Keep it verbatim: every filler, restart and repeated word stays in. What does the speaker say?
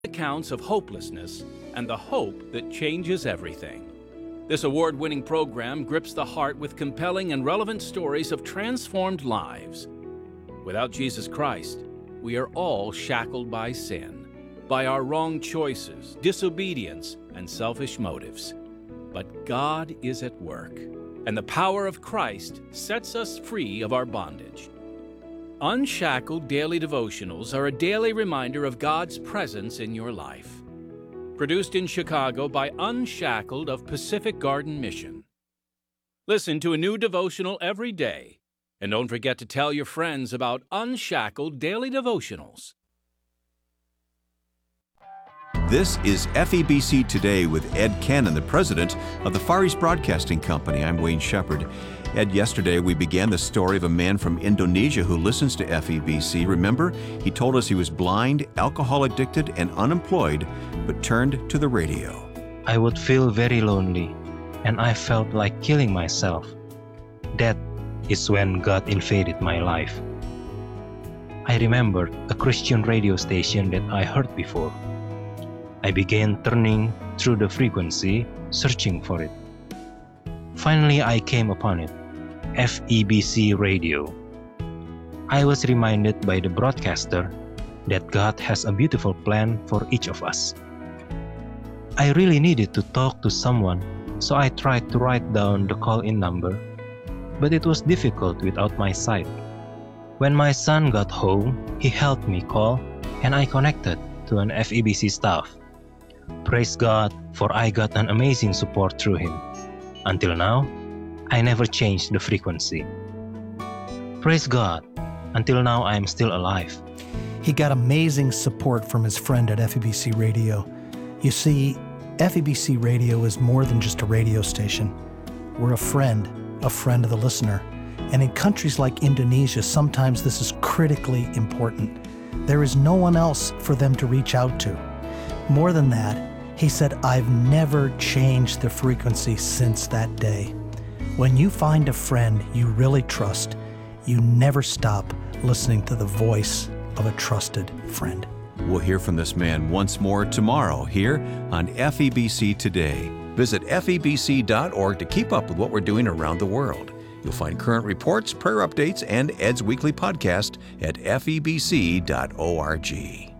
accounts of hopelessness and the hope that changes everything. This award-winning program grips the heart with compelling and relevant stories of transformed lives. Without Jesus Christ, we are all shackled by sin, by our wrong choices, disobedience, and selfish motives. But God is at work, and the power of Christ sets us free of our bondage. Unshackled Daily Devotionals are a daily reminder of God's presence in your life. Produced in Chicago by Unshackled of Pacific Garden Mission. Listen to a new devotional every day, and don't forget to tell your friends about Unshackled Daily Devotionals. This is F E B C Today with Ed Cannon, the president of the Far East Broadcasting Company. I'm Wayne Shepherd. Ed, yesterday we began the story of a man from Indonesia who listens to F E B C. Remember, he told us he was blind, alcohol addicted, and unemployed, but turned to the radio. I would feel very lonely, and I felt like killing myself. That is when God invaded my life. I remembered a Christian radio station that I heard before. I began turning through the frequency, searching for it. Finally, I came upon it, F E B C Radio. I was reminded by the broadcaster that God has a beautiful plan for each of us. I really needed to talk to someone, so I tried to write down the call-in number, but it was difficult without my sight. When my son got home, he helped me call, and I connected to an F E B C staff. Praise God, for I got an amazing support through him. Until now, I never changed the frequency. Praise God, until now I am still alive. He got amazing support from his friend at F E B C Radio. You see, F E B C Radio is more than just a radio station. We're a friend, a friend of the listener. And in countries like Indonesia, sometimes this is critically important. There is no one else for them to reach out to. More than that, he said, I've never changed the frequency since that day. When you find a friend you really trust, you never stop listening to the voice of a trusted friend. We'll hear from this man once more tomorrow here on F E B C Today. Visit F E B C dot org to keep up with what we're doing around the world. You'll find current reports, prayer updates, and Ed's weekly podcast at F E B C dot org.